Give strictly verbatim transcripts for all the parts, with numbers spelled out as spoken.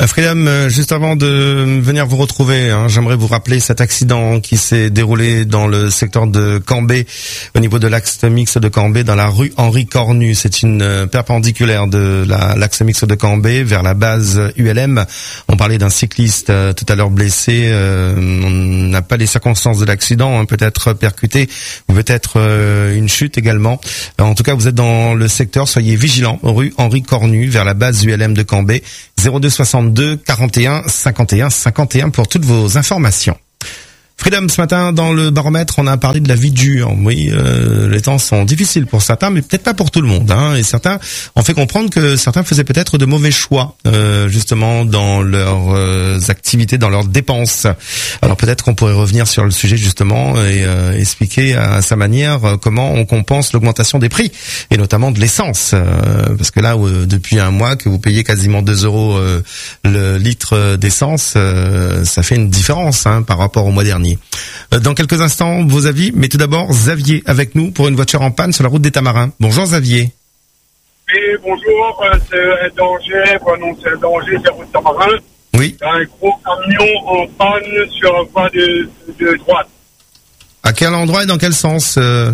Freedom, juste avant de venir vous retrouver, hein, j'aimerais vous rappeler cet accident qui s'est déroulé dans le secteur de Cambé, au niveau de l'axe mixte de Cambé, dans la rue Henri Cornu. C'est une perpendiculaire de la, l'axe mixte de Cambé vers la base U L M. On parlait d'un cycliste euh, tout à l'heure blessé. Euh, on n'a pas les circonstances de l'accident, hein, peut-être percuté, ou peut-être euh, une chute également. En tout cas, vous êtes dans le secteur, soyez vigilants. Rue Henri Cornu vers la base U L M de Cambé. zéro deux soixante-deux quarante et un cinquante et un cinquante et un pour toutes vos informations. Freedom, ce matin, dans le baromètre, on a parlé de la vie dure. Oui, euh, les temps sont difficiles pour certains, mais peut-être pas pour tout le monde. Hein. Et certains ont fait comprendre que certains faisaient peut-être de mauvais choix, euh, justement, dans leurs euh, activités, dans leurs dépenses. Alors peut-être qu'on pourrait revenir sur le sujet, justement, et euh, expliquer à sa manière euh, comment on compense l'augmentation des prix, et notamment de l'essence. Euh, parce que là, euh, depuis un mois, que vous payez quasiment deux euros euh, le litre d'essence, euh, ça fait une différence hein, par rapport au mois dernier. Dans quelques instants, vos avis, mais tout d'abord, Xavier avec nous pour une voiture en panne sur la route des Tamarins. Bonjour Xavier. Oui, bonjour, euh, c'est un danger, bon, non, c'est un danger, c'est la route des Tamarins. Oui. Il y a un gros camion en panne sur la voie de, de droite. À quel endroit et dans quel sens euh...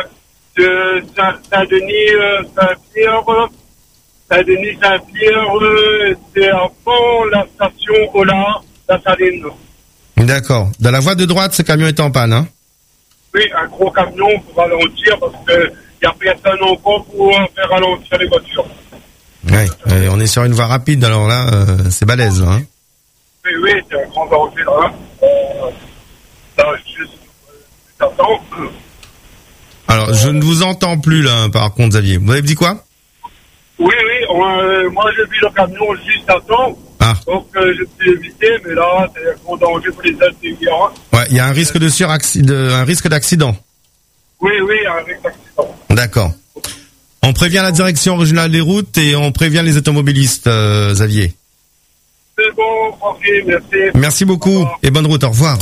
De Saint-Denis, euh, Saint-Pierre, Saint-Denis, Saint-Pierre, euh, c'est avant la station Ola, la Saline. D'accord. Dans la voie de droite, ce camion est en panne, hein? Oui, un gros camion pour ralentir parce que il n'y a personne encore pour faire ralentir les voitures. Oui, et on est sur une voie rapide, alors là, euh, c'est balèze, hein? Oui, oui, c'est un grand danger là. Euh, là, je t'attends. Alors, je ne vous entends plus, là, par contre, Xavier. Vous avez dit quoi? Oui, oui, on, euh, moi j'ai vu le camion juste à temps. Ah. Donc euh, je peux éviter, mais là c'est un gros danger pour les Algériens. Ouais, il y a un risque de suraccident, un risque d'accident. Oui, oui, un risque d'accident. D'accord. On prévient la direction régionale des routes et on prévient les automobilistes, euh, Xavier. C'est bon, tranquille, merci. Merci beaucoup et bonne route, au revoir.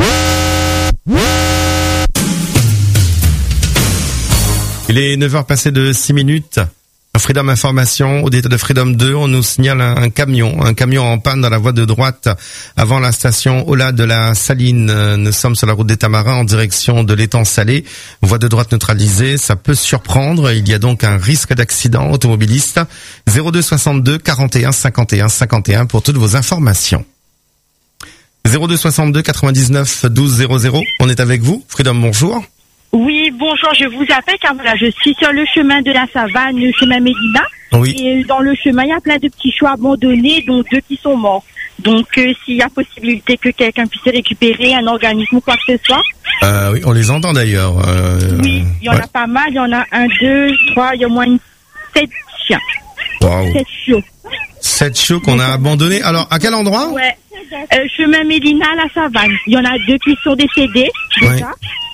Il est neuf heures passées de six minutes. Freedom Information, au détail de Freedom deux, on nous signale un, un camion, un camion en panne dans la voie de droite avant la station Ola de la Saline. Nous sommes sur la route des Tamarins en direction de l'étang Salé. Voie de droite neutralisée, ça peut surprendre. Il y a donc un risque d'accident automobiliste. zéro deux soixante-deux quarante et un cinquante et un cinquante et un pour toutes vos informations. zéro deux soixante-deux quatre-vingt-dix-neuf douze zéro zéro, on est avec vous. Freedom, bonjour. Oui, bonjour, je vous appelle car voilà, je suis sur le chemin de la Savane, le chemin Mélina. Oui. Et dans le chemin, il y a plein de petits chiots abandonnés, dont deux qui sont morts. Donc, euh, s'il y a possibilité que quelqu'un puisse les récupérer, un organisme ou quoi que ce soit. Euh, oui, on les entend d'ailleurs. Euh, oui, il y en ouais. a pas mal, il y en a un, deux, trois, il y a au moins une, sept chiens. Wow. Sept chiots. Sept chiots qu'on a abandonnés. Alors, à quel endroit? Ouais. Euh, chemin Mélina, la Savane. Il y en a deux qui sont décédés, déjà. Ouais.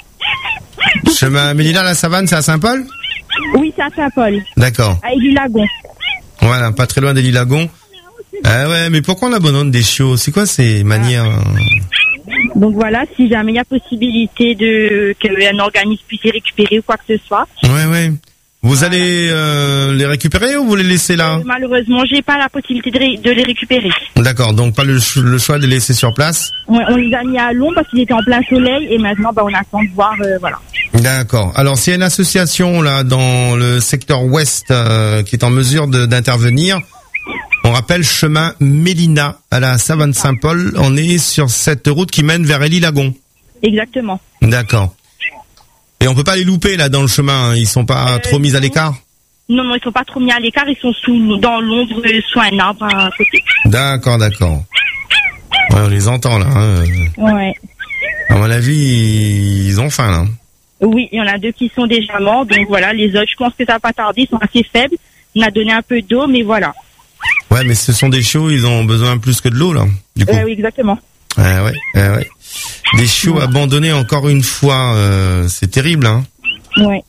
Chemin Mélina, la Savane, c'est à Saint-Paul? Oui, c'est à Saint-Paul. D'accord. À Élie-Lagon. Voilà, pas très loin d'Élie-Lagon. Ah ouais, mais pourquoi on abandonne des chiots? C'est quoi ces manières? Donc voilà, si jamais il y a possibilité de qu'un organisme puisse les récupérer ou quoi que ce soit. Ouais, ouais. Vous allez euh, les récupérer ou vous les laissez là? euh, Malheureusement, j'ai pas la possibilité de, ré- de les récupérer. D'accord, donc pas le, ch- le choix de les laisser sur place? Ouais, on les a mis à l'ombre parce qu'ils étaient en plein soleil et maintenant, bah, on attend de voir, euh, voilà. D'accord. Alors, s'il y a une association là dans le secteur ouest euh, qui est en mesure de, d'intervenir, on rappelle chemin Mélina à la Savane Saint-Paul. On est sur cette route qui mène vers Élie-Lagon. Exactement. D'accord. Et on peut pas les louper là dans le chemin, hein. Ils sont pas euh, trop mis à l'écart? Non, non, ils sont pas trop mis à l'écart, ils sont sous, dans l'ombre, euh, sous un arbre à côté. D'accord, d'accord. Ouais, on les entend là. Hein. Ouais. À mon avis, ils ont faim là. Oui, il y en a deux qui sont déjà morts, donc voilà, les autres, je pense que ça va pas tarder, ils sont assez faibles. On a donné un peu d'eau, mais voilà. Ouais, mais ce sont des chiots, ils ont besoin plus que de l'eau là. Du coup. Euh, oui, exactement. Ouais, ouais, ouais, ouais. Des chiots abandonnés encore une fois, euh, c'est terrible, hein. Ouais.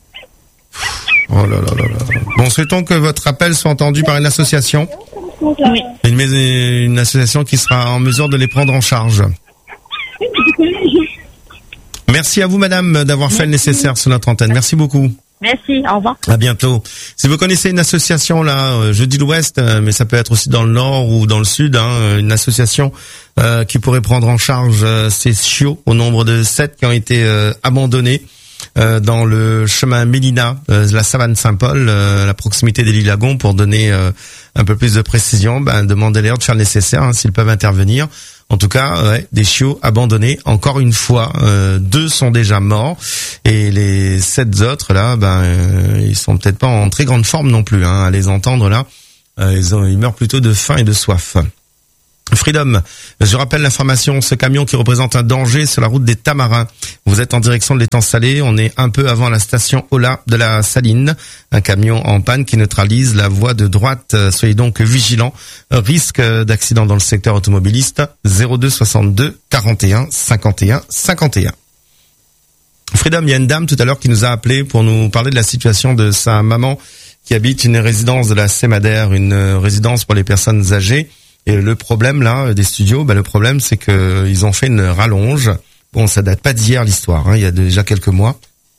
Oh là là là là. Bon, souhaitons que votre appel soit entendu par une association. Oui. Une, mais- une association qui sera en mesure de les prendre en charge. Merci à vous, madame, d'avoir fait le nécessaire sur notre antenne. Merci beaucoup. Merci, au revoir. À bientôt. Si vous connaissez une association là, euh, je dis l'Ouest, euh, mais ça peut être aussi dans le Nord ou dans le Sud, hein, une association euh, qui pourrait prendre en charge euh, ces chiots au nombre de sept qui ont été euh, abandonnés euh, dans le chemin Mélina, euh, la savane Saint-Paul, euh, à la proximité des Lagons, pour donner euh, un peu plus de précision. Ben, demandez-leur de faire le nécessaire hein, s'ils peuvent intervenir. En tout cas, ouais, des chiots abandonnés. Encore une fois, euh, deux sont déjà morts et les sept autres là, ben euh, ils sont peut-être pas en très grande forme non plus. Hein, à les entendre là, euh, ils, ont, ils meurent plutôt de faim et de soif. Freedom, je rappelle l'information, ce camion qui représente un danger sur la route des Tamarins. Vous êtes en direction de l'étang Salé, on est un peu avant la station Ola de la Saline. Un camion en panne qui neutralise la voie de droite, soyez donc vigilants. Risque d'accident dans le secteur automobiliste, zéro deux soixante-deux quarante et un cinquante et un cinquante et un. Freedom, il y a une dame tout à l'heure qui nous a appelé pour nous parler de la situation de sa maman qui habite une résidence de la Sémadère, une résidence pour les personnes âgées. Et le problème là des studios, bah le problème c'est que ils ont fait une rallonge. Bon, ça date pas d'hier l'histoire, hein, il y a déjà quelques mois.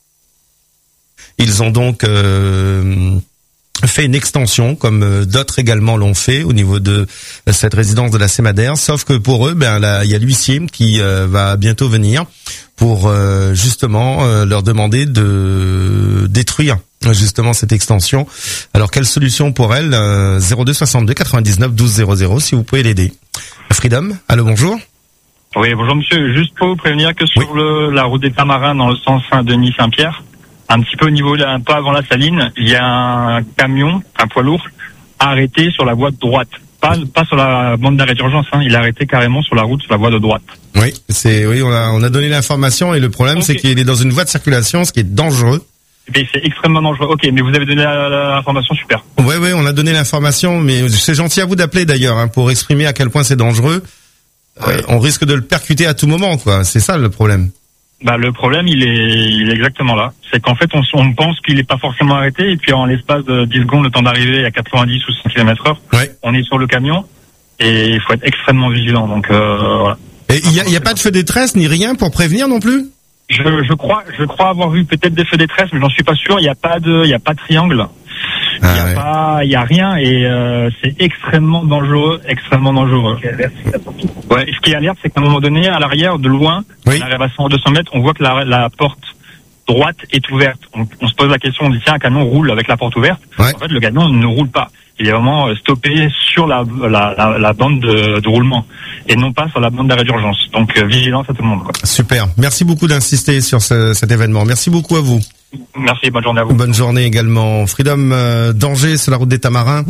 Ils ont donc euh, fait une extension, comme d'autres également l'ont fait au niveau de cette résidence de la Sémadère. Sauf que pour eux, ben là, il y a l'huissier qui euh, va bientôt venir pour euh, justement euh, leur demander de détruire justement cette extension. Alors quelle solution pour elle? euh, zéro deux soixante-deux quatre-vingt-dix-neuf douze zéro zéro si vous pouvez l'aider. Freedom, allô, bonjour. Oui, bonjour monsieur. Juste pour vous prévenir que sur oui. le, la route des Tamarins dans le sens Saint-Denis-Saint-Pierre, un petit peu au niveau, là, un peu avant la Saline, il y a un camion, un poids lourd, arrêté sur la voie de droite. Pas, pas sur la bande d'arrêt d'urgence, hein. Il est arrêté carrément sur la route, sur la voie de droite. Oui, c'est, oui, on a, on a donné l'information et le problème okay. c'est qu'il est dans une voie de circulation, ce qui est dangereux. Et c'est extrêmement dangereux. Ok, mais vous avez donné l'information, super. Oui, oui, on a donné l'information, mais c'est gentil à vous d'appeler d'ailleurs, hein, pour exprimer à quel point c'est dangereux. Ouais. Euh, on risque de le percuter à tout moment, quoi. C'est ça le problème. Bah le problème, il est, il est exactement là. C'est qu'en fait, on, on pense qu'il n'est pas forcément arrêté, et puis en l'espace de dix secondes, le temps d'arriver à quatre-vingt-dix ou cent kilomètres heure, ouais. On est sur le camion et il faut être extrêmement vigilant. Donc euh, voilà. Et il y a, y a pas de feu détresse ni rien pour prévenir non plus? Je, je crois, je crois avoir vu peut-être des feux détresse, mais j'en suis pas sûr. Il y a pas de, il y a pas de triangle. Il ah, y a ouais. pas, il y a rien et euh, c'est extrêmement dangereux, extrêmement dangereux. Ouais. Et ce qui alerte, c'est qu'à un moment donné, à l'arrière, de loin, oui. On arrive à cent, deux cents mètres, on voit que la, la porte droite est ouverte. On, on se pose la question, on dit tiens, un camion roule avec la porte ouverte. Ouais. En fait, le camion ne roule pas. Il est vraiment stoppé sur la, la, la, la bande de, de roulement et non pas sur la bande d'arrêt d'urgence. Donc euh, vigilance à tout le monde, quoi. Super. Merci beaucoup d'insister sur ce, cet événement. Merci beaucoup à vous. Merci, bonne journée à vous. Bonne journée également. Freedom, euh, danger sur la route des Tamarins.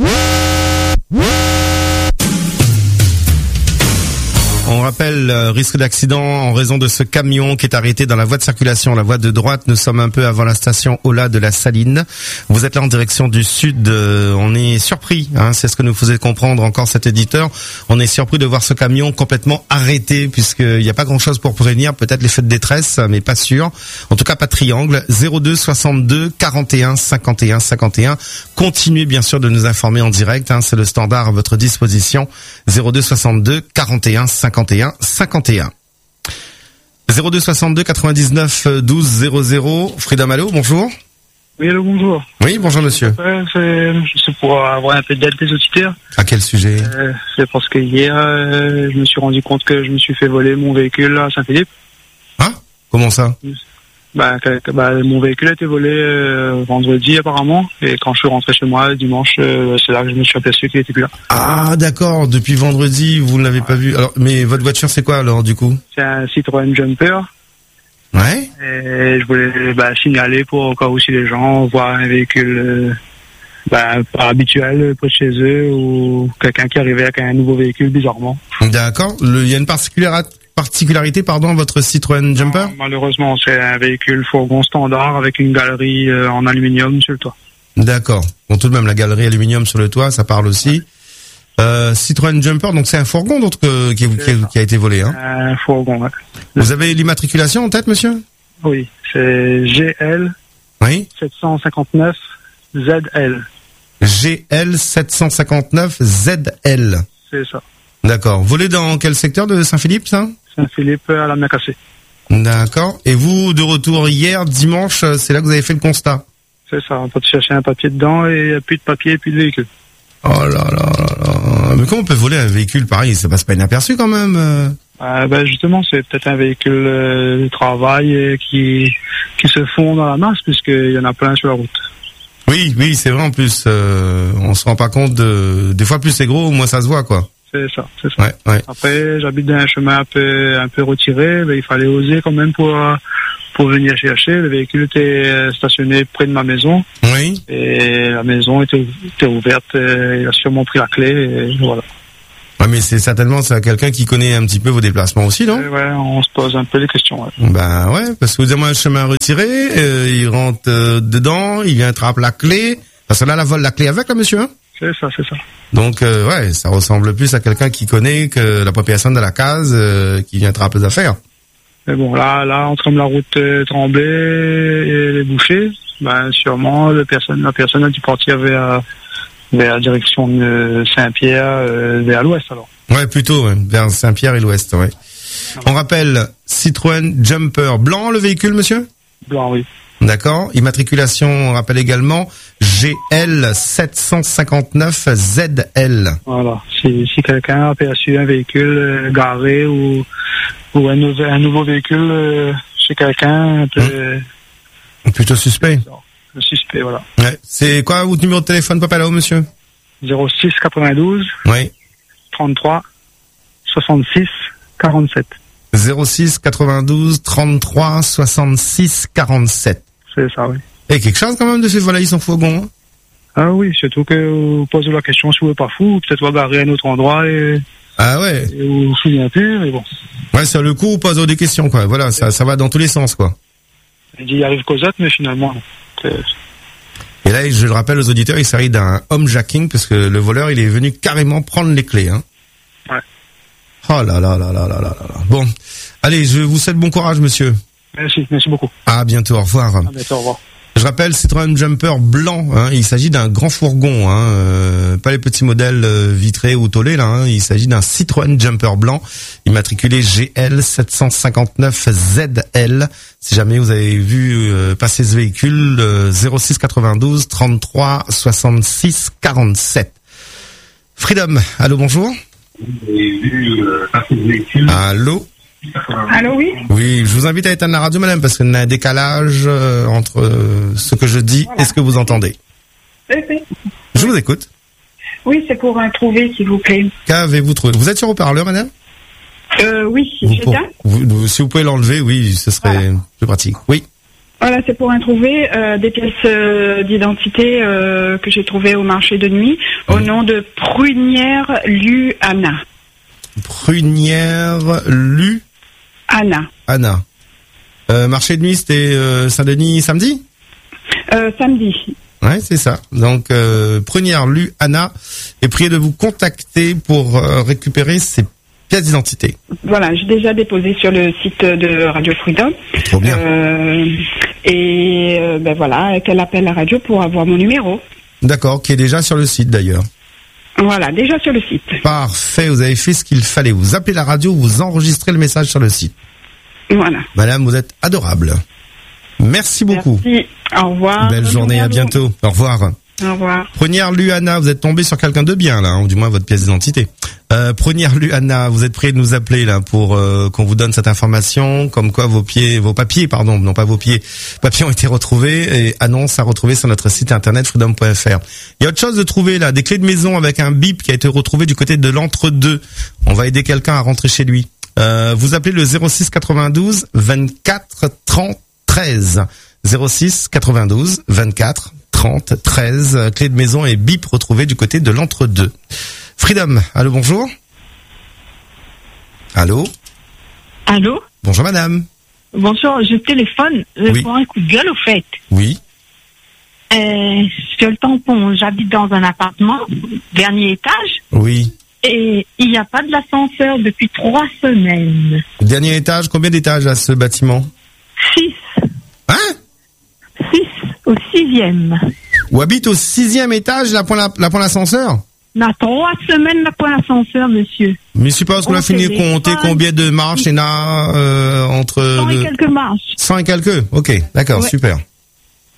On rappelle euh, risque d'accident en raison de ce camion qui est arrêté dans la voie de circulation, la voie de droite. Nous sommes un peu avant la station Ola de la Saline. Vous êtes là en direction du sud. Euh, on est surpris, hein, c'est ce que nous faisait comprendre encore cet éditeur. On est surpris de voir ce camion complètement arrêté puisqu'il n'y a pas grand-chose pour prévenir. Peut-être les feux de détresse, mais pas sûr. En tout cas, pas de triangle. zéro deux soixante-deux quarante et un cinquante et un cinquante et un. Continuez bien sûr de nous informer en direct. Hein, c'est le standard à votre disposition. zéro deux soixante-deux quarante et un cinquante et un cinquante et un. zéro deux soixante-deux quatre-vingt-dix-neuf douze zéro zéro. Freedom, allô, bonjour. Oui, allô, bonjour. Oui, bonjour monsieur. C'est, c'est pour avoir un peu d'aide des auditeurs. À quel sujet? euh, C'est parce que hier, euh, je me suis rendu compte que je me suis fait voler mon véhicule à Saint-Philippe. Ah, comment ça? Bah, que, bah, mon véhicule a été volé euh, vendredi apparemment, et quand je suis rentré chez moi dimanche, euh, c'est là que je me suis aperçu qu'il était plus là. Ah d'accord, depuis vendredi vous ne l'avez ouais. pas vu. Alors, mais votre voiture c'est quoi alors du coup? C'est un Citroën Jumper. Ouais. Et je voulais bah, signaler pour au cas où si les gens voient un véhicule euh, bah, pas habituel près de chez eux ou quelqu'un qui arrivait avec un nouveau véhicule bizarrement. D'accord. Il y a une particularité. particularité, pardon, votre Citroën Jumper? Non, malheureusement, c'est un véhicule fourgon standard avec une galerie euh, en aluminium sur le toit. D'accord. Bon, tout de même, la galerie aluminium sur le toit, ça parle aussi. Euh, Citroën Jumper, donc c'est un fourgon donc, euh, qui, qui, qui a été volé. Hein. Un fourgon, ouais. Vous avez l'immatriculation en tête, monsieur? Oui, c'est G L oui. sept cent cinquante-neuf Z L. G L sept cent cinquante-neuf Z L. C'est ça. D'accord. Volé dans quel secteur de Saint-Philippe, ça? Saint-Philippe à la Macassé. D'accord. Et vous, de retour hier, dimanche, c'est là que vous avez fait le constat? C'est ça, on peut chercher un papier dedans et il n'y a plus de papier et plus de véhicule. Oh là là là là. Mais comment on peut voler un véhicule pareil? Ça passe pas inaperçu quand même. Euh... Euh, ben justement, c'est peut-être un véhicule euh, de travail euh, qui qui se fond dans la masse puisqu'il y en a plein sur la route. Oui, oui, c'est vrai en plus. Euh, on se rend pas compte de. Des fois, plus c'est gros, moins ça se voit, quoi. C'est ça, c'est ça. Ouais, ouais. Après, j'habite dans un chemin un peu un peu retiré, ben, il fallait oser quand même pour pour venir chercher. Le véhicule était stationné près de ma maison. Oui. Et la maison était, était ouverte. Il a sûrement pris la clé. Et voilà. Ouais, mais c'est certainement c'est quelqu'un qui connaît un petit peu vos déplacements aussi, non? Et ouais, on se pose un peu les questions. Ouais. Ben ouais, parce que vous avez un chemin retiré, euh, il rentre euh, dedans, il vient attraper la clé. Parce que là, la vole la clé avec, là, monsieur. Hein? C'est ça, c'est ça. Donc euh, ouais, ça ressemble plus à quelqu'un qui connaît que la propriétaire de la case euh, qui vient attraper les affaires. Mais bon, là, là, entre la route euh, Tremblay et les bouchers, ben sûrement la personne, la personne a dû partir vers vers la direction de Saint-Pierre, euh, vers l'ouest alors. Ouais, plutôt ouais, vers Saint-Pierre et l'ouest. Ouais. On rappelle Citroën Jumper blanc le véhicule, monsieur. Blanc, oui. D'accord. Immatriculation, on rappelle également G L sept cent cinquante-neuf Z L. Voilà. Si, si quelqu'un a aperçu un véhicule euh, garé ou ou un, nouveau, un nouveau véhicule euh, chez quelqu'un, un peu hum. Plutôt suspect. Le suspect, voilà. Ouais. C'est quoi votre numéro de téléphone, Papa là-haut, monsieur? zéro six quatre-vingt-douze. Oui. trente-trois soixante-six quarante-sept. zéro six quatre-vingt-douze trente-trois soixante-six quarante-sept. C'est ça, oui. Et quelque chose quand même de ces volailles sans fourgon. Hein? Ah oui, surtout que vous posez la question si vous n'êtes pas fou, peut-être vous garez à un autre endroit et. Ah ouais. Et vous vous souvenez plus, mais bon. Ouais, sur le coup, on pose des questions, quoi. Voilà, ça, ça va dans tous les sens, quoi. Il dit, il arrive qu'aux autres, mais finalement, c'est... Et là, je le rappelle aux auditeurs, il s'agit d'un homejacking, parce que le voleur, il est venu carrément prendre les clés, hein. Ouais. Oh là là là là là là là. Bon. Allez, je vous souhaite bon courage, monsieur. Merci, merci beaucoup. À bientôt, au revoir. À bientôt, au revoir. Je rappelle, Citroën Jumper blanc, hein, il s'agit d'un grand fourgon, hein, euh, pas les petits modèles euh, vitrés ou tôlés, là, hein, il s'agit d'un Citroën Jumper blanc, immatriculé G L sept cent cinquante-neuf Z L. Si jamais vous avez vu euh, passer ce véhicule, euh, zéro six quatre-vingt-douze trente-trois soixante-six quarante-sept. Freedom, allô, bonjour. Allô. Allô, oui. Oui, je vous invite à éteindre la radio, madame, parce qu'il y a un décalage euh, entre euh, ce que je dis voilà. et ce que vous entendez. Oui, oui. Je vous écoute. Oui, c'est pour un trouver, s'il vous plaît. Qu'avez-vous trouvé? Vous êtes sur haut-parleur, madame? Euh, oui, vous, c'est pour, ça. Vous, vous, si vous pouvez l'enlever, oui, ce serait voilà. plus pratique. Oui. Voilà, c'est pour un trouver euh, des pièces euh, d'identité euh, que j'ai trouvées au marché de nuit oui. au nom de Prunière Luana. Prunière Lu Anna. Anna. Euh, marché de nuit, c'était euh, Saint-Denis samedi euh, Samedi. Ouais, c'est ça. Donc, euh, Prunière Lu Anna est priée de vous contacter pour euh, récupérer ses pièces d'identité. Voilà, j'ai déjà déposé sur le site de Radio Freedom. Trop bien. Euh, et euh, ben voilà, qu'elle appelle la radio pour avoir mon numéro. D'accord, qui est déjà sur le site d'ailleurs. Voilà, déjà sur le site. Parfait, vous avez fait ce qu'il fallait. Vous appelez la radio, vous enregistrez le message sur le site. Voilà. Madame, vous êtes adorable. Merci beaucoup. Merci. Au revoir. Belle Bonne journée, à bientôt. Au revoir. Au revoir. Prunière Luana, vous êtes tombé sur quelqu'un de bien là, hein, ou du moins votre pièce d'identité. Euh, Prunière Luana, vous êtes prêt de nous appeler là pour euh, qu'on vous donne cette information, comme quoi vos pieds, vos papiers, pardon, non pas vos pieds, papiers ont été retrouvés et annonce à retrouver sur notre site internet freedom point f r. Il y a autre chose de trouver là, des clés de maison avec un bip qui a été retrouvé du côté de l'entre-deux. On va aider quelqu'un à rentrer chez lui. Euh, vous appelez le zéro six quatre-vingt-douze vingt-quatre trente treize. zéro six quatre-vingt-douze vingt-quatre trente treize, clé de maison et bip retrouvé du côté de l'entre-deux. Freedom, allô, bonjour. Allô. Allô. Bonjour madame. Bonjour, je téléphone oui. pour un coup de gueule au fait. Oui. Euh, sur le tampon, j'habite dans un appartement, dernier étage. Oui. Et il n'y a pas de l'ascenseur depuis trois semaines. Dernier étage, combien d'étages à ce bâtiment? Six. Hein? Six, au sixième. Ou habite au sixième étage, là, pour la, là, pour l'ascenseur? On a trois semaines, là, pour l'ascenseur, monsieur. Mais je suppose qu'on a fini de compter combien de marches il y en a, euh, entre... Cent le... et quelques marches. Cent et quelques? Ok, d'accord, ouais. Super.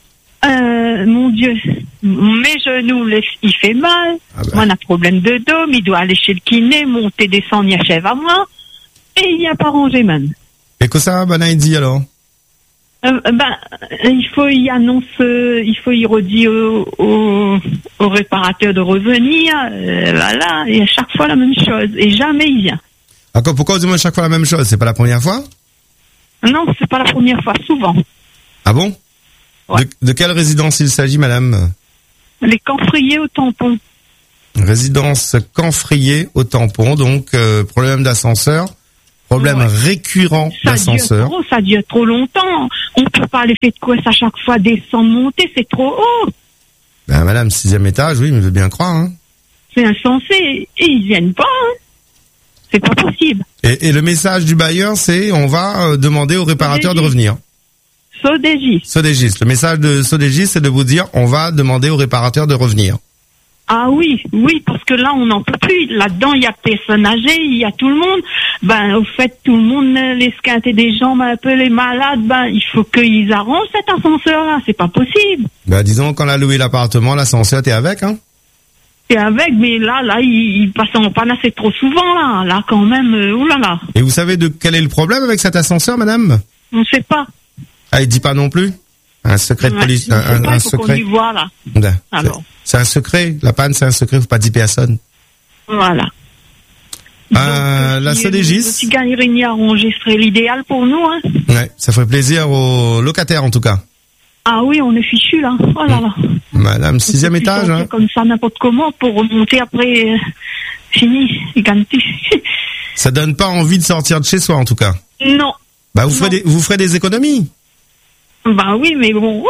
Euh, mon Dieu, mes genoux, les- il fait mal. Ah bah. On a problème de dos, il doit aller chez le kiné, monter, descendre, il achève à moi. Et il n'y a pas rangé, man. Et que ça, Banaïdi, alors? Euh, ben, il faut y annonce, euh, il faut y redire au, au, au réparateur de revenir, euh, voilà, et à chaque fois la même chose, et jamais il vient. Encore, pourquoi vous demandez chaque fois la même chose? C'est pas la première fois? Non, c'est pas la première fois, souvent. Ah bon? Ouais. De, de quelle résidence il s'agit, madame? Les camphriers au tampon. Résidence Camphrier au tampon, donc euh, problème d'ascenseur, problème Ouais. récurrent Ça dure d'ascenseur. trop, ça dure trop longtemps. On peut pas les faire de quoi à chaque fois descendre, monter, c'est trop haut. Ben madame, sixième étage, oui, mais je veux bien croire. Hein. C'est insensé, et ils viennent pas, hein. C'est pas possible. Et, et le message du bailleur, c'est on va euh, demander au réparateur de revenir. Sodégis. Sodégis. Le message de Sodégis, c'est de vous dire on va demander au réparateur de revenir. Ah oui, oui, parce que là, on n'en peut plus. Là-dedans, il y a personnes âgées, il y a tout le monde. Ben, au fait, tout le monde, euh, les squintés des jambes, un peu les malades, ben, il faut qu'ils arrangent cet ascenseur-là. C'est pas possible. Ben disons, quand on a loué l'appartement, l'ascenseur, t'es avec, hein? Et avec, mais là, là, il, il passe en panne assez trop souvent, là. Là, quand même, euh, oulala. Et vous savez de quel est le problème avec cet ascenseur, madame? On ne sait pas. Ah, il dit pas non plus? Un secret de Ouais, police, on un, sait un- pas, un il faut qu'on secret. y voit, là. Ben, Alors. c'est- C'est un secret. La panne, c'est un secret. Faut pas dire personne. Voilà. Euh, la Sodégis. Si Gagnerini arrangé serait l'idéal pour nous, hein. Ouais, ça ferait plaisir aux locataires en tout cas. Ah oui, on est fichus, là. Oh là là. Madame, sixième On peut plus étage. sortir Hein. comme ça, n'importe comment, pour remonter après, euh, fini, il gagne plus. Ça donne pas envie de sortir de chez soi en tout cas. Non. Bah vous Non. ferez des, vous ferez des économies. Bah oui, mais bon.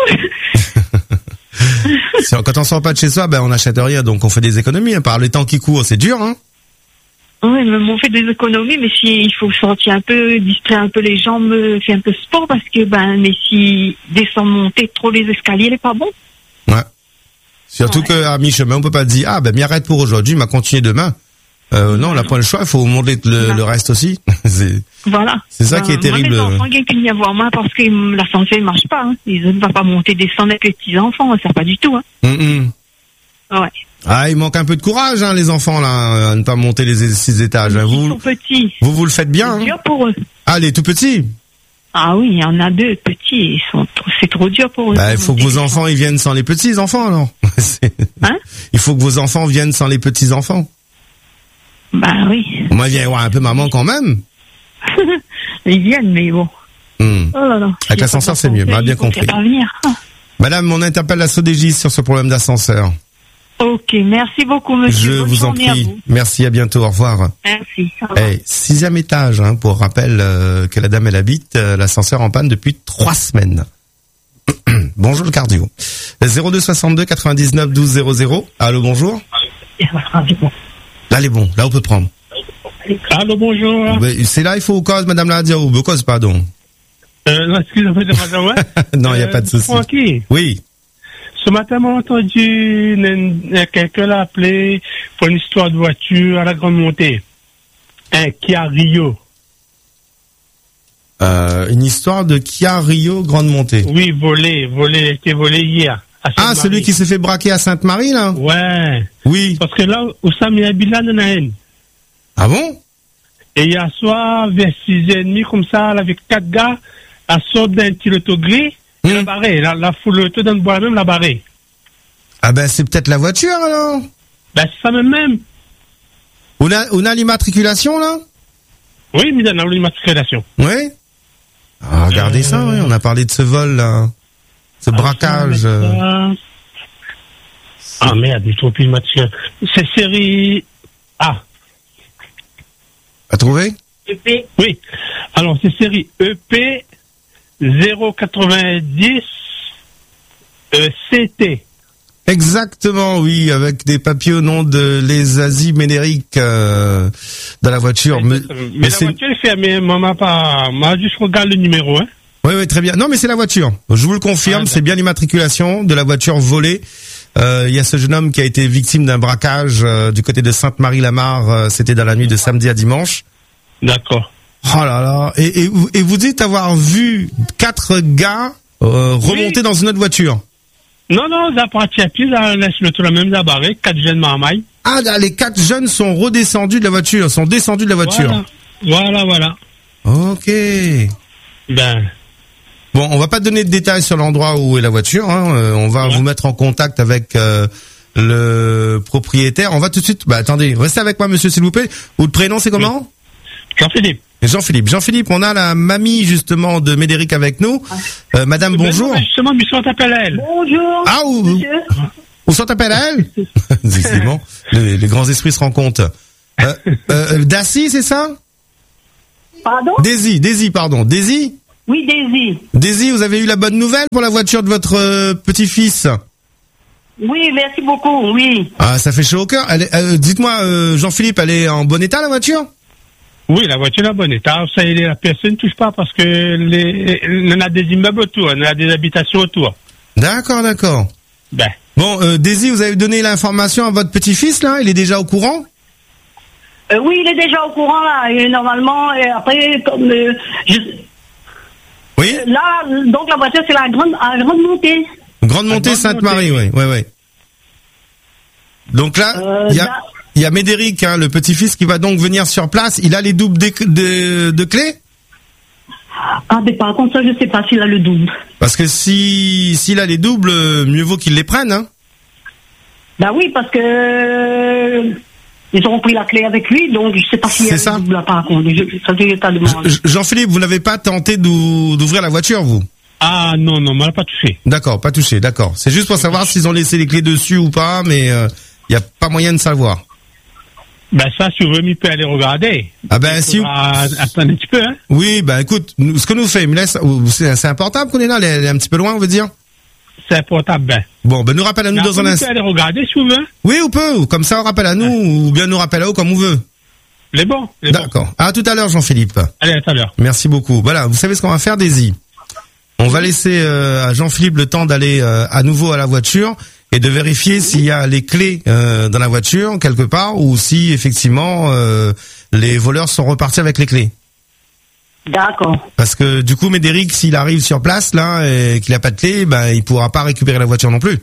Si- Quand on sort pas de chez soi, ben on n'achète rien, donc on fait des économies. Hein. Par les temps qui courent, c'est dur. Hein. Oui, mais on fait des économies, mais si il faut sortir un peu, distraire un peu les jambes, euh, faire un peu de sport, parce que, ben, mais si descendre, monter trop les escaliers, il est pas bon. Ouais. Surtout Ouais. que à mi-chemin, on peut pas dire ah ben m'y arrête pour aujourd'hui, m'a continué demain. Euh, non, on n'a pas le choix. Il faut monter le, Non. le reste aussi. c'est Voilà. C'est ça qui est Euh, terrible. Moi, les enfants, ils viennent y avoir moins parce que hum, l'ascenseur ne marche pas. Hein. Ils ne vont pas monter, descendre avec les petits-enfants, ça pas du tout. Hein. Hum, hum. Ouais. Ah, il manque un peu de courage, hein, les enfants là, à ne pas monter les six étages. Hein. Ils Vous, sont petits. vous vous le faites bien. C'est Hein. dur pour eux. Ah, les tout petits. Ah oui, il y en a deux petits. Ils sont trop- c'est trop dur pour eux. Bah, il faut que vos enfants ils viennent sans les petits enfants alors. C'est- Hein? Il faut que vos enfants viennent sans les petits enfants. Bah oui. Moi, viens voir un peu maman quand même. Ils viennent, mais bon. Hmm. Oh là là. Avec l'ascenseur, c'est mieux, on a bien compris. Pas venir. Ah. Madame, on interpelle la Sodégis sur ce problème d'ascenseur. Ok, merci beaucoup, monsieur. Je Bonne vous en journée à prie. vous. Merci, à bientôt, au revoir. Merci. Au revoir. Eh, sixième étage, hein, pour rappel euh, que la dame elle habite, euh, l'ascenseur en panne depuis trois semaines. Bonjour le cardio. zéro deux soixante-deux quatre-vingt-dix-neuf douze zéro zéro. Allô, bonjour. Là, elle est bon. Là, on peut prendre. Allô, bonjour. Oui, c'est là, il faut au cause, madame la dire, ou au cause, pardon. Euh, non, excusez-moi de madame, ouais. Non, il n'y a Euh, pas de souci. Francky, Oui. ce matin, j'ai entendu une- une- quelqu'un l'a appelé pour une histoire de voiture à la grande montée. Un Kia Rio. Euh, une histoire de Kia Rio Grande Montée. Oui, volé, volé, été volé hier. à Ah, Sainte-Marie. celui qui s'est fait braquer à Sainte-Marie, là? Ouais. Oui. Parce que là, où ça m'y habite là, il y en a une. Ah bon? Et hier soir, vers six heures trente, comme ça, là, avec quatre gars, à sort d'un petit auto gris, et Hmm. la barrée, la, la foule auto dans le bois même, la barrée. Ah ben, c'est peut-être la voiture, alors? Ben, c'est ça même même. On a, on a l'immatriculation, là? Oui, mais dans l'immatriculation. Oui. Ah, regardez Euh, ça, oui. On a parlé de ce vol, là. Ce braquage. euh. Ah, ah merde, il faut plus immatriculation. C'est série A. À trouver? Oui. Alors, c'est série E P zéro quatre-vingt-dix euh, C T. Exactement, oui, avec des papiers au nom de les Asie Ménéric euh, dans la voiture. Mais, Mais, mais la c'est- voiture est fermée, maman pas. Moi, juste regarde le numéro, hein. Oui, oui, très bien. Non, mais c'est la voiture. Je vous le confirme, Ah, c'est bien l'immatriculation de la voiture volée. Euh, Il y a ce jeune homme qui a été victime d'un braquage euh, du côté de Sainte-Marie-la-Mare. euh, C'était dans la nuit de samedi à dimanche. D'accord. Oh là là. Et, et, vous- et vous dites avoir vu quatre gars euh, remonter Oui. dans une autre voiture. Non, non, ils ont parti à pied, là, laisse le tour même d'abord, quatre jeunes marmailles. Ah, là, les quatre jeunes sont redescendus de la voiture, sont descendus de la voiture. Voilà, voilà. voilà. Ok. Ben. Bon, on va pas donner de détails sur l'endroit où est la voiture, hein. Euh, on va ouais. vous mettre en contact avec euh, le propriétaire. On va tout de suite, bah attendez, restez avec moi monsieur s'il vous plaît. Votre prénom c'est comment? Oui. Jean-Philippe. Jean-Philippe. Jean-Philippe, on a la mamie justement de Médéric avec nous. Euh, madame, bonjour. Non, justement, monsieur, on t'appelle à elle. Bonjour. Ah, où, monsieur. Où s'en t'appelle à elle? C'est bon. Les, les grands esprits se rencontrent. Euh, euh, Daisy, c'est ça? Pardon? Daisy, Daisy, pardon. Daisy? Oui, Daisy. Daisy, vous avez eu la bonne nouvelle pour la voiture de votre euh, petit-fils? Oui, merci beaucoup, oui. Ah, ça fait chaud au cœur. Elle est, euh, dites-moi, euh, Jean-Philippe, elle est en bon état, la voiture? Oui, la voiture est en bon état. Ça, la personne ne touche pas parce que les, on a des immeubles autour, on a des habitations autour. D'accord, d'accord. Ben. Bon, euh, Daisy, vous avez donné l'information à votre petit-fils, là? Il est déjà au courant? Euh, oui, il est déjà au courant, là. Et normalement, et après, comme... Euh, je... Oui. Là, donc la voiture, c'est la grande, la grande montée. Grande montée Sainte-Marie, oui, oui, oui. Donc là, il euh, y a, il y a Médéric, hein, le petit-fils, qui va donc venir sur place. Il a les doubles de, de, de clés? Ah, mais par contre, ça, je sais pas s'il a le double. Parce que si, s'il a les doubles, mieux vaut qu'il les prenne, hein. Bah oui, parce que... Ils ont pris la clé avec lui, donc je sais pas s'il y a ça. le double là, par contre. Je, ça, je, je, Jean-Philippe, vous n'avez pas tenté d'ouvrir la voiture, vous? Ah non, non, on l'a pas touché. D'accord, pas touché, d'accord. C'est juste pour savoir s'ils ont laissé les clés dessus ou pas, mais il euh, n'y a pas moyen de savoir. Ben ça, si vous voulez, peut aller regarder. Ah ben si vous... Attendez un petit peu, hein. Oui, ben écoute, nous, ce que nous fait, il me laisse... C'est un portable qu'on est là, elle est un petit peu loin, on veut dire? C'est un portable, ben. Bon, ben nous rappelle à nous dans un instant. Vous pouvez aller regarder si vous voulez. Oui, on peut, comme ça on rappelle à nous, ouais. Ou bien nous rappelle à eux comme on veut. Les bons. D'accord. Bon. À tout à l'heure, Jean-Philippe. Allez, à tout à l'heure. Merci beaucoup. Voilà, vous savez ce qu'on va faire, Daisy? On va laisser euh, à Jean-Philippe le temps d'aller euh, à nouveau à la voiture et de vérifier s'il y a les clés euh, dans la voiture quelque part ou si effectivement euh, les voleurs sont repartis avec les clés. D'accord. Parce que du coup, Médéric, s'il arrive sur place là et qu'il a pas de clé, ben il pourra pas récupérer la voiture non plus.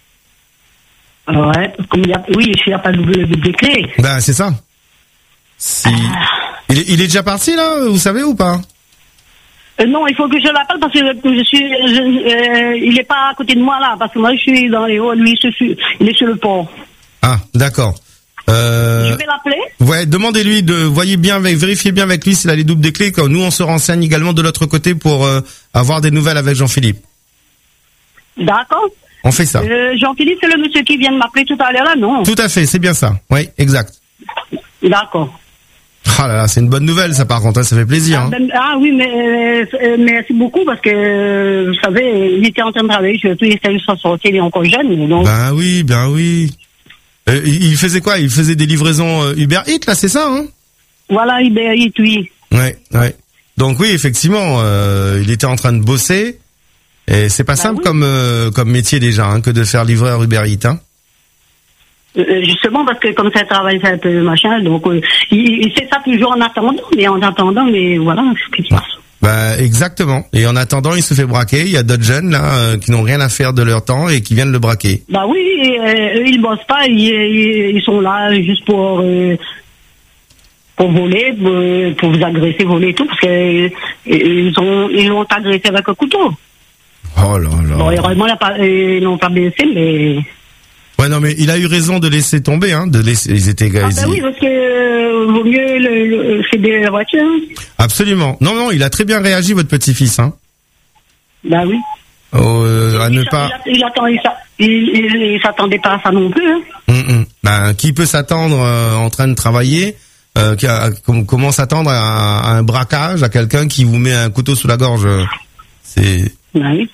Ouais, comme il y a, oui, il n'y a pas de, de, de clé. Ben c'est ça. Si ah. il, est, il est déjà parti là, vous savez ou pas? Euh, non, il faut que je l'appelle parce que je suis, je, euh, il est pas à côté de moi là, parce que moi je suis dans les hauts, lui je suis, il est sur le pont. Ah, d'accord. Euh, je vais l'appeler. Ouais, demandez-lui de, voyez bien, avec, vérifiez bien avec lui s'il a les doubles des clés. Quand nous on se renseigne également de l'autre côté pour euh, avoir des nouvelles avec Jean-Philippe. D'accord. On fait ça. Euh, Jean-Philippe, c'est le monsieur qui vient de m'appeler tout à l'heure là, non? Tout à fait, c'est bien ça. Oui, exact. D'accord. Ah là là, c'est une bonne nouvelle ça par contre, hein, ça fait plaisir. Ah, hein. ben, ah oui, mais euh, merci beaucoup parce que vous savez, il était en train de travailler, je peux essayer de s'en sortir, il est encore jeune. Donc... Ben oui, ben oui. Euh, il faisait quoi? Il faisait des livraisons euh, Uber Eats là, c'est ça hein? Voilà, Uber Eats, oui. Ouais, ouais. Donc oui, effectivement, euh, il était en train de bosser et c'est pas ben simple oui. comme euh, comme métier déjà hein, que de faire livreur Uber Eats. Hein. Euh, justement parce que comme ça travaille c'est un peu machin, donc euh, il, il fait ça toujours en attendant, mais en attendant, mais voilà ce qui se passe. Bah exactement. Et en attendant, il se fait braquer. Il y a d'autres jeunes là euh, qui n'ont rien à faire de leur temps et qui viennent le braquer. Bah oui, et, euh, eux ils bossent pas, ils, ils, ils sont là juste pour euh, pour voler, pour, pour vous agresser, voler et tout, parce que euh, ils ont ils ont agressé avec un couteau. Oh là là. Bon, heureusement ils n'ont pas blessé, mais. Ouais, non, mais il a eu raison de laisser tomber, hein, de laisser, ils étaient, ah, ben oui, parce que, euh, vaut mieux le, le, fédérer la voiture. Absolument. Non, non, il a très bien réagi, votre petit-fils, hein. Bah oui. Oh, euh, à il ne pas. Il, il, attend, il, il, il, il s'attendait pas à ça non plus, hein. Hum, hum. Ben, qui peut s'attendre, euh, en train de travailler, euh, qui a, comment s'attendre à, à un braquage, à quelqu'un qui vous met un couteau sous la gorge? C'est. Bah oui.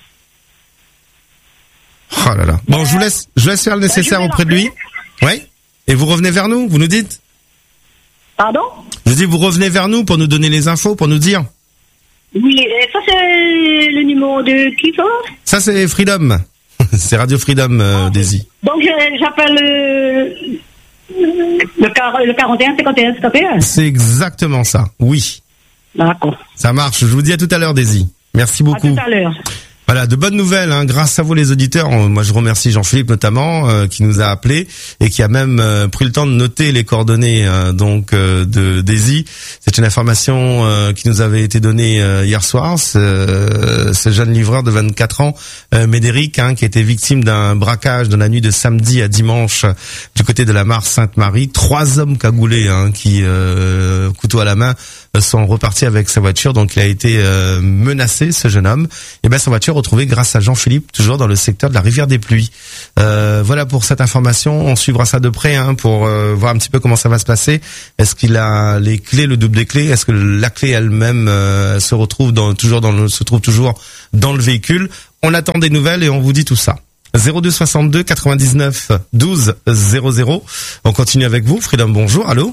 Oh là là. Bon, je vous laisse, je laisse faire le nécessaire auprès de lui. Oui. Et vous revenez vers nous, vous nous dites? Pardon? Je dis, vous revenez vers nous pour nous donner les infos, pour nous dire. Oui, ça c'est le numéro de qui ça? Ça c'est Freedom. C'est Radio Freedom, euh, ah, Daisy. Donc j'appelle le, le, le quarante et un cinquante et un cinquante et un. C'est exactement ça, oui. D'accord. Ça marche. Je vous dis à tout à l'heure, Daisy. Merci beaucoup. À tout à l'heure. Voilà, de bonnes nouvelles, hein, grâce à vous les auditeurs. Moi, je remercie Jean-Philippe notamment, euh, qui nous a appelé et qui a même euh, pris le temps de noter les coordonnées euh, donc euh, de Daisy. C'est une information euh, qui nous avait été donnée euh, hier soir. Ce, euh, ce jeune livreur de vingt-quatre ans, euh, Médéric, hein, qui a été victime d'un braquage dans la nuit de samedi à dimanche du côté de la mare Sainte-Marie. Trois hommes cagoulés, hein, qui euh, couteau à la main, sont repartis avec sa voiture. Donc, il a été euh, menacé, ce jeune homme. Et ben, sa voiture retrouvée grâce à Jean-Philippe, toujours dans le secteur de la rivière des Pluies. Euh, voilà pour cette information. On suivra ça de près, hein, pour euh, voir un petit peu comment ça va se passer. Est-ce qu'il a les clés, le double des clés? Est-ce que la clé elle-même euh, se retrouve dans, toujours dans le, se trouve toujours dans le véhicule? On attend des nouvelles et on vous dit tout ça. zéro deux soixante-deux quatre-vingt-dix-neuf douze zéro zéro. On continue avec vous. Freedom, bonjour. Allô?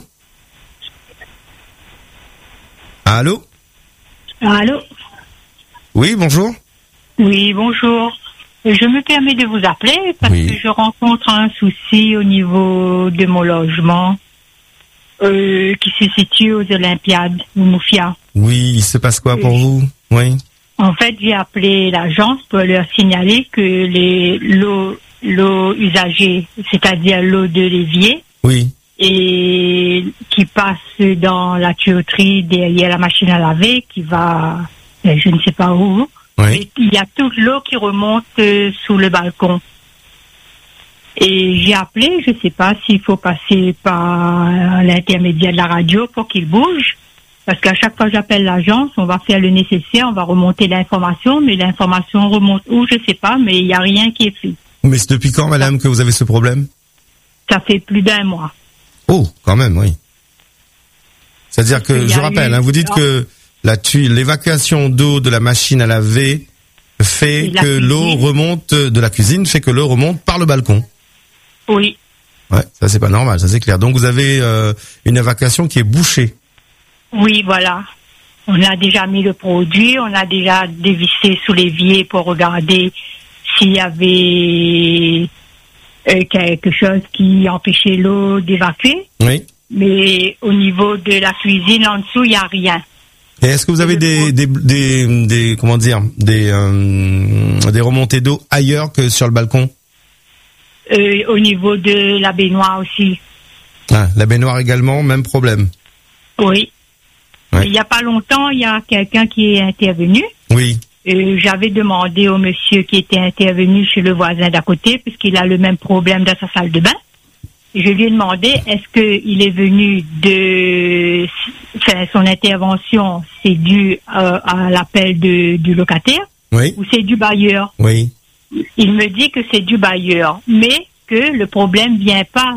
Allô? Allô? Oui, bonjour. Oui, bonjour. Je me permets de vous appeler parce oui. que je rencontre un souci au niveau de mon logement euh, qui se situe aux Olympiades, au Moufia. Oui, il se passe quoi pour oui. vous? Oui. En fait, j'ai appelé l'agence pour leur signaler que les l'eau l'eau usagée, c'est-à-dire l'eau de l'évier, oui. et qui passe dans la tuyauterie derrière la machine à laver, qui va, je ne sais pas où. Oui. Il y a toute l'eau qui remonte euh, sous le balcon. Et j'ai appelé, je ne sais pas s'il faut passer par l'intermédiaire de la radio pour qu'il bouge. Parce qu'à chaque fois que j'appelle l'agence, on va faire le nécessaire, on va remonter l'information, mais l'information remonte où, je ne sais pas, mais il n'y a rien qui est fait. Mais c'est depuis quand, madame, que vous avez ce problème? Ça fait plus d'un mois. Oh, quand même, oui. C'est-à-dire que, je rappelle, eu... hein, vous dites que la tu... l'évacuation d'eau de la machine à laver fait que cuisine. l'eau remonte de la cuisine, fait que l'eau remonte par le balcon. Oui. Ouais, ça c'est pas normal, ça c'est clair. Donc vous avez euh, une évacuation qui est bouchée. Oui, voilà. On a déjà mis le produit, on a déjà dévissé sous l'évier pour regarder s'il y avait euh, quelque chose qui empêchait l'eau d'évacuer. Oui. Mais au niveau de la cuisine en dessous, il n'y a rien. Et est-ce que vous avez des, des, des, des, comment dire, des, euh, des remontées d'eau ailleurs que sur le balcon? Euh, au niveau de la baignoire aussi. Ah, la baignoire également, même problème. Oui. Ouais. Il n'y a pas longtemps, il y a quelqu'un qui est intervenu. Oui. Euh, j'avais demandé au monsieur qui était intervenu chez le voisin d'à côté, puisqu'il a le même problème dans sa salle de bain. Je lui ai demandé, est-ce qu'il est venu de... Enfin, son intervention, c'est dû euh, à l'appel de, du locataire? Oui. Ou c'est du bailleur? Oui. Il me dit que c'est du bailleur, mais que le problème vient pas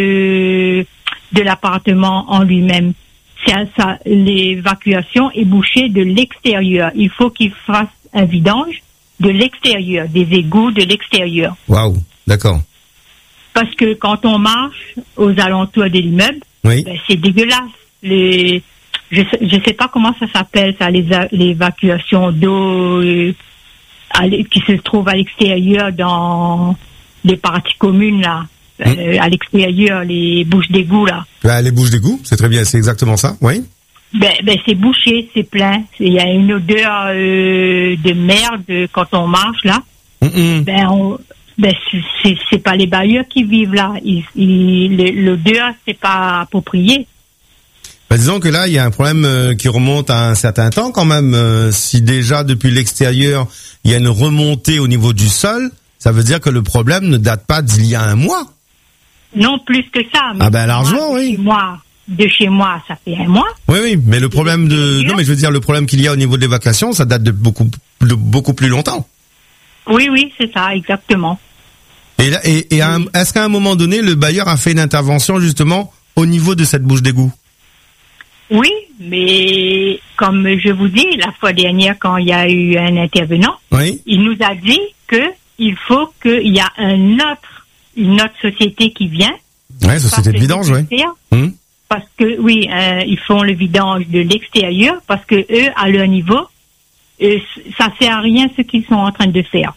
de, de l'appartement en lui-même. Ça, ça, l'évacuation est bouchée de l'extérieur. Il faut qu'il fasse un vidange de l'extérieur, des égouts de l'extérieur. Waouh, d'accord. Parce que quand on marche aux alentours de l'immeuble, oui. ben, c'est dégueulasse. Les, je je sais pas comment ça s'appelle ça, les, l'évacuation d'eau euh, à, qui se trouve à l'extérieur dans les parties communes là, mmh. euh, à l'extérieur, les bouches d'égout là. Là, les bouches d'égout, c'est très bien, c'est exactement ça, oui. Ben, ben c'est bouché, c'est plein. Il y a une odeur euh, de merde quand on marche là. Mmh. Ben on Ben c'est c'est pas les bailleurs qui vivent là. Ils, ils, l'odeur c'est pas approprié. Ben disons que là il y a un problème euh, qui remonte à un certain temps quand même. Euh, si déjà depuis l'extérieur il y a une remontée au niveau du sol, ça veut dire que le problème ne date pas d'il y a un mois. Non, plus que ça. Ah ben largement, moi, oui. Moi, de chez moi, ça fait un mois. Oui, oui, mais le problème de non mais je veux dire le problème qu'il y a au niveau de l'évacuation, ça date de beaucoup de beaucoup plus longtemps. Oui, oui, c'est ça, exactement. Et, là, et, et à un, est-ce qu'à un moment donné, le bailleur a fait une intervention justement au niveau de cette bouche d'égout? Oui, mais comme je vous dis, la fois dernière, quand il y a eu un intervenant, oui. il nous a dit que il faut qu'il y a un autre, une autre société qui vient. Oui, société de vidange, oui. Hum. Parce que, oui, euh, ils font le vidange de l'extérieur, parce que eux, à leur niveau, euh, ça sert à rien ce qu'ils sont en train de faire.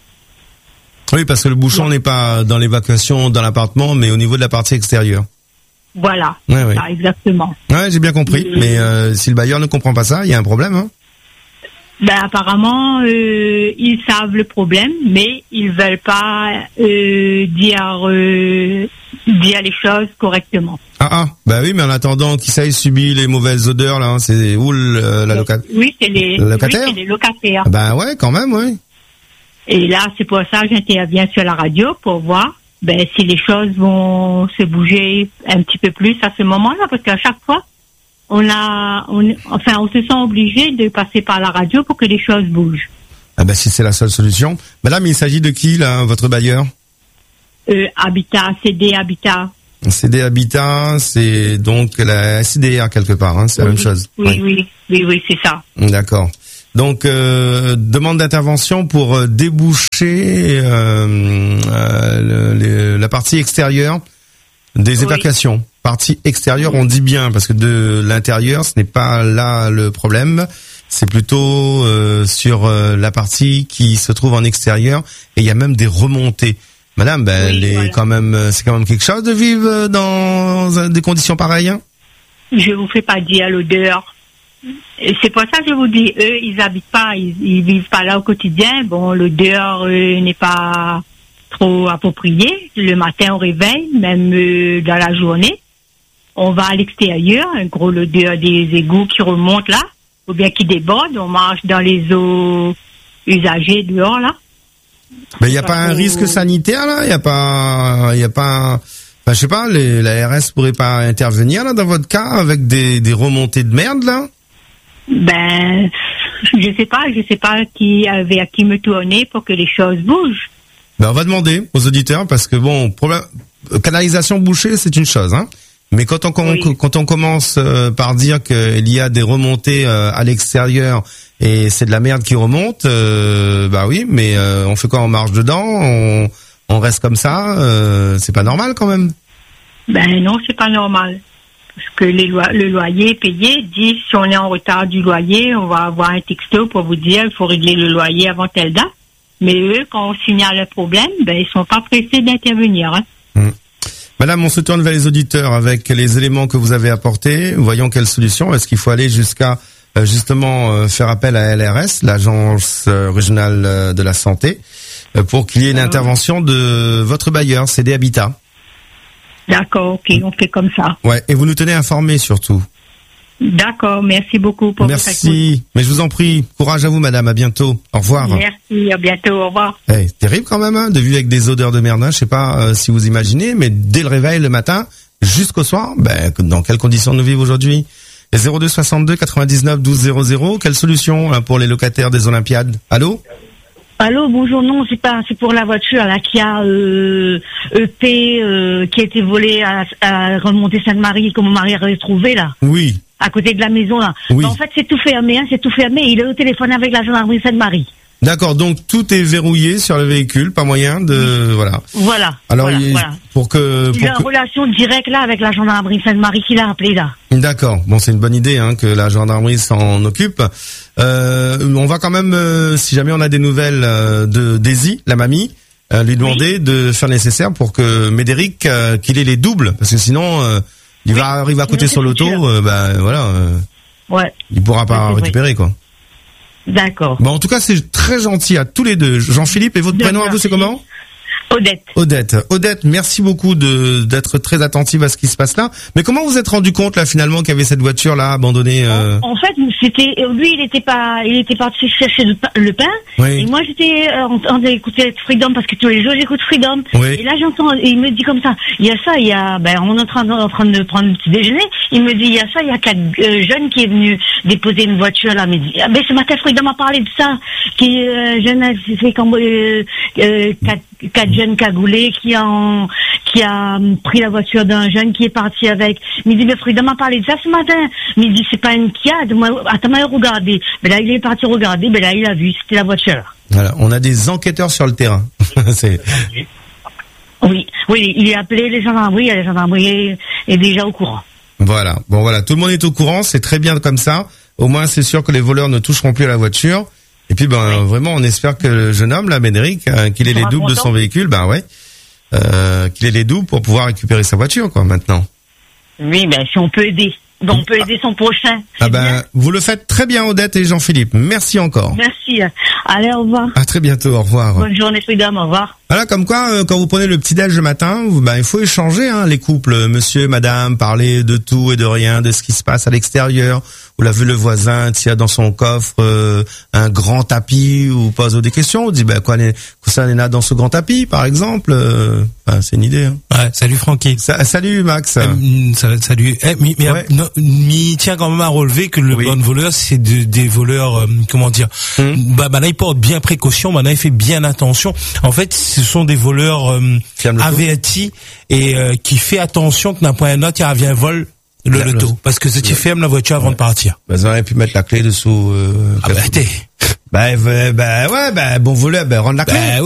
Oui, parce que le bouchon n'est pas dans l'évacuation dans l'appartement, mais au niveau de la partie extérieure. Voilà, ouais, ouais. Ça, exactement. Ouais, j'ai bien compris. Et... Mais euh, si le bailleur ne comprend pas ça, il y a un problème. Hein. Ben apparemment, euh, ils savent le problème, mais ils veulent pas euh, dire euh, dire les choses correctement. Ah ah, bah oui, mais en attendant qui ça ait subi les mauvaises odeurs là, c'est où le, la loca- Oui, c'est les, le locataire. oui, c'est les locataires. Bah ouais, quand même, oui. Et là, c'est pour ça que j'interviens sur la radio pour voir ben si les choses vont se bouger un petit peu plus à ce moment-là, parce qu'à chaque fois, on a, on, enfin, on se sent obligé de passer par la radio pour que les choses bougent. Ah bah si c'est la seule solution. Madame, il s'agit de qui là, votre bailleur? Euh, Habitat, C D Habitat. C D Habitat, c'est donc la S I D R quelque part, hein, c'est oui, la même chose. Oui, oui, oui, oui, oui, c'est ça. D'accord. Donc, euh, demande d'intervention pour euh, déboucher euh, euh, le, le, la partie extérieure des Oui. évacuations. Partie extérieure, on dit bien, parce que de l'intérieur, ce n'est pas là le problème. C'est plutôt euh, sur euh, la partie qui se trouve en extérieur, et il y a même des remontées. Madame, ben, Oui, les, voilà. quand même, c'est quand même quelque chose de vivre dans euh, des conditions pareilles. Hein. Je vous fais pas dire l'odeur. Et c'est pour ça que je vous dis, eux, ils habitent pas, ils, ils vivent pas là au quotidien. Bon, l'odeur euh, n'est pas trop appropriée. Le matin au réveil, même euh, dans la journée, on va à l'extérieur, un gros l'odeur des égouts qui remontent là, ou bien qui débordent. On marche dans les eaux usagées dehors là. Mais il n'y a pas un risque sanitaire là, il y a pas, il y a pas, enfin, je sais pas, les, la R S pourrait pas intervenir là dans votre cas avec des, des remontées de merde là. Ben, je sais pas, je sais pas qui avait à qui me tourner pour que les choses bougent. Ben on va demander aux auditeurs parce que bon, problème, canalisation bouchée c'est une chose, hein. Mais quand on Oui. quand on commence euh, par dire qu'il y a des remontées euh, à l'extérieur et c'est de la merde qui remonte, euh, bah oui, mais euh, on fait quoi? On marche dedans, on, on reste comme ça, euh, c'est pas normal quand même. Ben non, c'est pas normal. Parce que les lois, le loyer est payé, dit si on est en retard du loyer, on va avoir un texto pour vous dire il faut régler le loyer avant telle date. Mais eux, quand on signale le problème, ben ils sont pas pressés d'intervenir. Hein. Hum. Madame, on se tourne vers les auditeurs avec les éléments que vous avez apportés. Voyons quelle solution. Est-ce qu'il faut aller jusqu'à euh, justement euh, faire appel à L R S, l'agence euh, régionale euh, de la santé, euh, pour qu'il y ait une intervention de votre bailleur, C D Habitat. D'accord, ok, on fait comme ça. Ouais. Et vous nous tenez informés surtout. D'accord, merci beaucoup pour votre écoute. Merci. Mais je vous en prie, courage à vous, madame. À bientôt. Au revoir. Merci, à bientôt, au revoir. Eh, terrible quand même, hein, de vivre avec des odeurs de merde. Hein. Je sais pas euh, si vous imaginez, mais dès le réveil le matin jusqu'au soir, ben dans quelles conditions nous vivons aujourd'hui? zéro deux soixante-deux quatre-vingt-dix-neuf douze zéro zéro. Quelle solution hein, pour les locataires des Olympiades? Allô? Allô, bonjour, non, c'est pas, c'est pour la voiture là qui a euh, E P euh, qui a été volée à, à remonter Sainte-Marie, que mon mari avait trouvé là. Oui. À côté de la maison là. Oui. Ben, en fait, c'est tout fermé, hein, c'est tout fermé. Il est au téléphone avec la gendarmerie Sainte-Marie. D'accord, donc tout est verrouillé sur le véhicule, pas moyen de voilà. Voilà. Alors voilà, il- voilà. pour que Il pour est en que- relation directe là avec la gendarmerie Sainte-Marie qui l'a appelé là. D'accord. Bon, c'est une bonne idée hein, que la gendarmerie s'en occupe. Euh, on va quand même, euh, si jamais on a des nouvelles euh, de Daisy, la mamie, euh, lui demander de faire le nécessaire pour que Médéric, euh, qu'il ait les doubles, parce que sinon, euh, il va arriver à côté sinon, sur c'est l'auto, sûr. euh, bah voilà, euh, Ouais. il pourra pas Ouais, c'est récupérer quoi. D'accord. Bon, en tout cas, c'est très gentil à tous les deux. Jean-Philippe, et votre De prénom à vous, c'est merci. comment? Odette. Odette. Odette, merci beaucoup de d'être très attentive à ce qui se passe là. Mais comment vous êtes rendu compte là finalement qu'il y avait cette voiture là abandonnée euh... En fait, c'était lui, il était pas, il était parti chercher le pain, le pain Oui. et moi j'étais euh, en train d'écouter Freedom parce que tous les jours j'écoute Freedom. Oui. Et là j'entends, et il me dit comme ça, il y a ça, il y a, ben on est en train, de- en train de prendre le petit déjeuner, il me dit il y a ça, il y a quatre euh, jeunes qui est venu déposer une voiture là, mais ah, ben ce matin Freedom a parlé de ça, qui euh, jeune a fait comme euh, euh, quatre, quatre jeunes cagoulés qui ont qui a hum, pris la voiture d'un jeune qui est parti avec. Il me dit, mais Freedom a parlé de ça ce matin. Mais il dit, c'est pas une Kia. Moi, attends, moi, regardez. Mais là, il est parti regarder. Mais là, il a vu, c'était la voiture. Voilà, on a des enquêteurs sur le terrain. c'est Oui, oui, il a appelé les gendarmeries. Les gendarmeries est, est déjà au courant. Voilà. Bon voilà, tout le monde est au courant, c'est très bien comme ça. Au moins c'est sûr que les voleurs ne toucheront plus à la voiture. Et puis ben vraiment on espère que le jeune homme là, Médéric, euh, qu'il ait Il les sera doubles de content. son véhicule, ben ouais. Euh, qu'il ait les doubles pour pouvoir récupérer sa voiture quoi maintenant. Oui, ben si on peut aider. Donc on peut aider son prochain. Ah ben, vous le faites très bien, Odette et Jean-Philippe. Merci encore. Merci. Allez, au revoir. À très bientôt, au revoir. Bonne journée, Freedom, au revoir. Voilà, comme quoi, euh, quand vous prenez le petit-déj le matin, vous, ben, il faut échanger, hein, les couples. Monsieur, madame, parler de tout et de rien, de ce qui se passe à l'extérieur. Vous l'avez vu le voisin, tient dans son coffre euh, un grand tapis, ou pose des questions. Vous dites, ben, quoi, ça n'est dans ce grand tapis, par exemple. Euh, enfin, c'est une idée. Hein. Ouais, salut Francky. Sa- salut Max. Euh, salut. Eh, mais, mais, Ouais. non, mais il tient quand même à relever que le Oui. bon voleur, c'est de- des voleurs, euh, comment dire, Hum. bah, bah là, il porte bien précaution, bah là, il fait bien attention. En fait, ce sont des voleurs euh, Ferme le tout. avertis et euh, qui fait attention que d'un point à un autre, il revient vol le La- loto. Parce que tu fermes la voiture avant de partir. Ben, vous auriez pu mettre la clé dessous. Euh, Ah bah, t'es... ben, ben, ben, ouais, ben, bon voleur, ben, rendre la clé. Bah,